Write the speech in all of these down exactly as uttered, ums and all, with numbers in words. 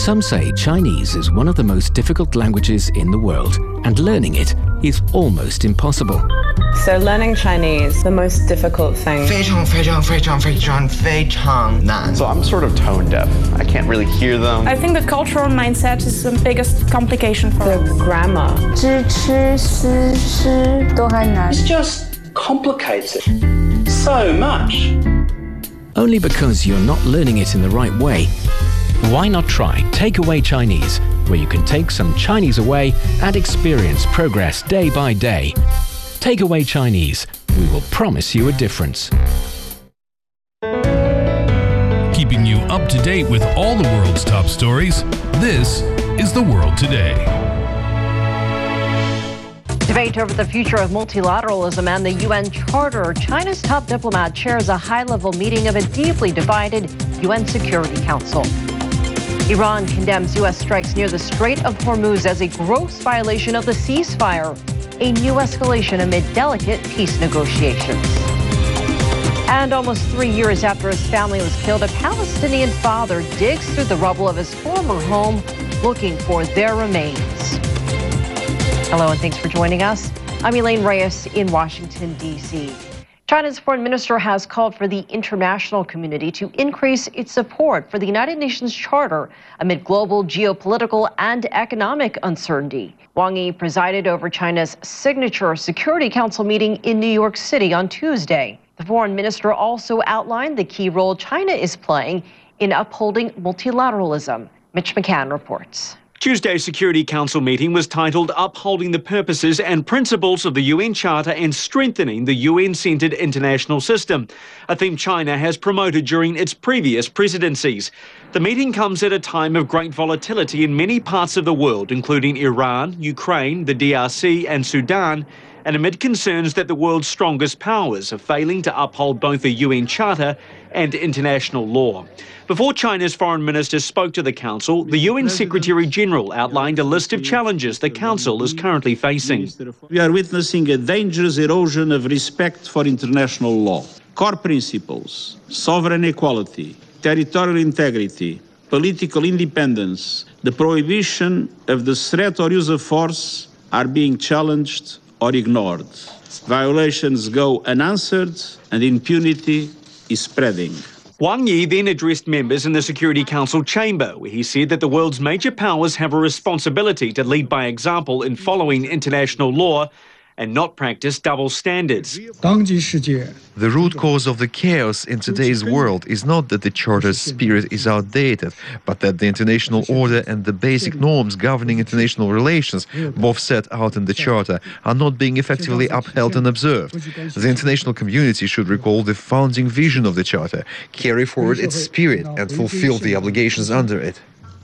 Some say Chinese is one of the most difficult languages in the world, and learning it is almost impossible. So learning Chinese, the most difficult thing. 非常非常非常非常非常难. So I'm sort of tone deaf. I can't really hear them. I think the cultural mindset is the biggest complication for the us. grammar. 知吃思诗都还难. It's just complicated so much. Only because you're not learning it in the right way. Why not try Takeaway Chinese, where you can take some Chinese away and experience progress day by day. Takeaway Chinese. We will promise you a difference. Keeping you up to date with all the world's top stories, this is The World Today. Debate over the future of multilateralism and the U N Charter. China's top diplomat chairs a high-level meeting of a deeply divided U N Security Council. Iran condemns U S strikes near the Strait of Hormuz as a gross violation of the ceasefire, a new escalation amid delicate peace negotiations. And almost three years after his family was killed, a Palestinian father digs through the rubble of his former home looking for their remains. Hello and thanks for joining us. I'm Elaine Reyes in Washington, D C China's foreign minister has called for the international community to increase its support for the United Nations Charter amid global geopolitical and economic uncertainty. Wang Yi presided over China's signature Security Council meeting in New York City on Tuesday. The foreign minister also outlined the key role China is playing in upholding multilateralism. Mitch McCann reports. Tuesday's Security Council meeting was titled Upholding the Purposes and Principles of the U N Charter and Strengthening the U N-centred international system, a theme China has promoted during its previous presidencies. The meeting comes at a time of great volatility in many parts of the world, including Iran, Ukraine, the D R C and Sudan, and amid concerns that the world's strongest powers are failing to uphold both the U N Charter and international law. Before China's foreign minister spoke to the Council, the U N Secretary-General outlined a list of challenges the Council is currently facing. We are witnessing a dangerous erosion of respect for international law. Core principles, sovereign equality, territorial integrity, political independence, the prohibition of the threat or use of force are being challenged or ignored. Violations go unanswered and impunity is spreading. Wang Yi then addressed members in the Security Council chamber, where he said that the world's major powers have a responsibility to lead by example in following international law and not practice double standards. The root cause of the chaos in today's world is not that the Charter's spirit is outdated, but that the international order and the basic norms governing international relations, both set out in the Charter, are not being effectively upheld and observed. The international community should recall the founding vision of the Charter, carry forward its spirit, and fulfill the obligations under it.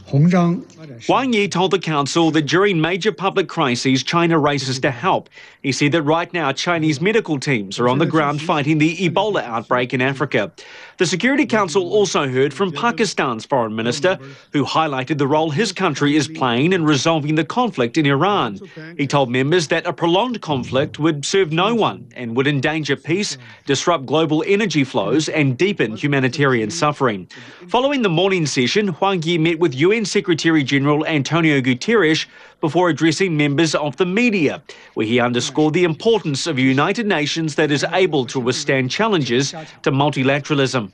Wang Yi told the Council that during major public crises, China races to help. He said that right now Chinese medical teams are on the ground fighting the Ebola outbreak in Africa. The Security Council also heard from Pakistan's foreign minister, who highlighted the role his country is playing in resolving the conflict in Iran. He told members that a prolonged conflict would serve no one and would endanger peace, disrupt global energy flows and deepen humanitarian suffering. Following the morning session, Wang Yi met with U N Secretary-General Antonio Guterres before addressing members of the media, where he underscored the importance of a United Nations that is able to withstand challenges to multilateralism.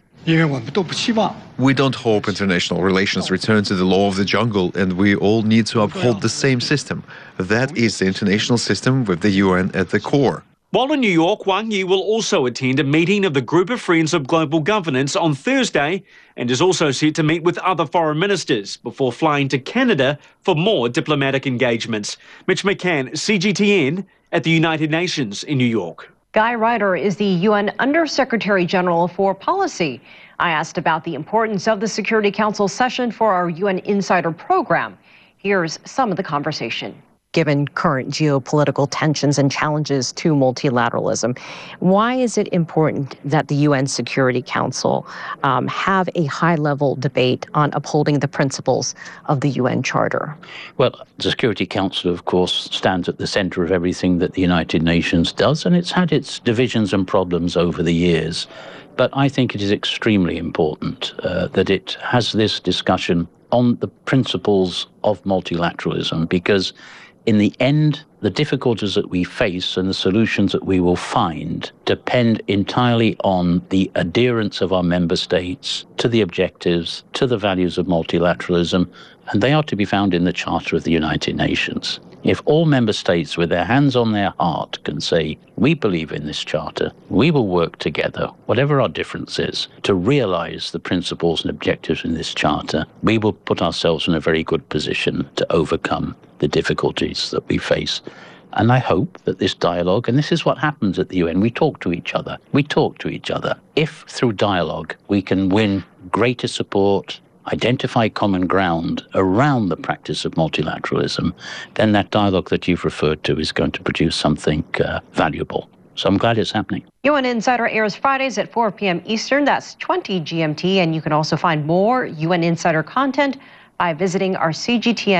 We don't hope international relations return to the law of the jungle, and we all need to uphold the same system. That is the international system with the U N at the core. While in New York, Wang Yi will also attend a meeting of the Group of Friends of Global Governance on Thursday and is also set to meet with other foreign ministers before flying to Canada for more diplomatic engagements. Mitch McCann, C G T N, at the United Nations in New York. Guy Ryder is the U N Undersecretary General for Policy. I asked about the importance of the Security Council session for our U N Insider program. Here's some of the conversation. Given current geopolitical tensions and challenges to multilateralism, why is it important that the U N Security Council um, have a high-level debate on upholding the principles of the U N Charter? Well, the Security Council, of course, stands at the center of everything that the United Nations does, and it's had its divisions and problems over the years. But I think it is extremely important uh, that it has this discussion on the principles of multilateralism, because in the end, the difficulties that we face and the solutions that we will find depend entirely on the adherence of our member states to the objectives, to the values of multilateralism, and they are to be found in the Charter of the United Nations. If all member states with their hands on their heart can say, we believe in this charter, we will work together, whatever our difference is, to realise the principles and objectives in this charter, we will put ourselves in a very good position to overcome the difficulties that we face. And I hope that this dialogue, and this is what happens at the U N, we talk to each other, we talk to each other. If through dialogue we can win greater support, identify common ground around the practice of multilateralism, then that dialogue that you've referred to is going to produce something uh, valuable. So I'm glad it's happening. U N Insider airs Fridays at four p.m. Eastern, that's twenty G M T, and you can also find more U N Insider content by visiting our C G T N